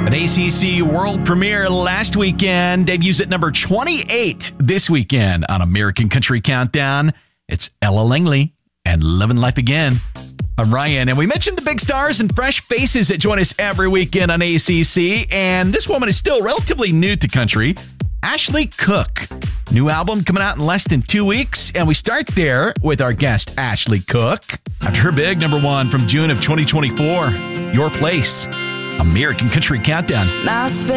An ACC world premiere last weekend, debuts at number 28 this weekend on American Country Countdown. It's Ella Langley and Living Life Again. I'm Ryan, and we mentioned the big stars and fresh faces that join us every weekend on ACC, and this woman is still relatively new to country, Ashley Cooke. New album coming out in less than 2 weeks, and we start there with our guest, Ashley Cooke. After her big number one from June of 2024, Your Place, American Country Countdown.